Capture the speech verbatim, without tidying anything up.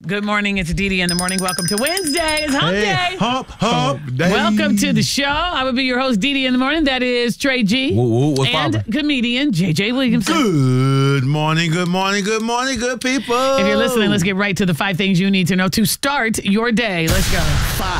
Good morning. It's Dee Dee in the morning. Welcome to Wednesday. It's hump Hey, day. hump, hump day. Welcome to the show. I will be your host, Dee Dee in the morning. That is Trey G. Woo, woo, what's and poppin'? comedian J J Williamson. Good morning, good morning, good morning, good people. If you're listening, let's get right to the five things you need to know to start your day. Let's go. Five.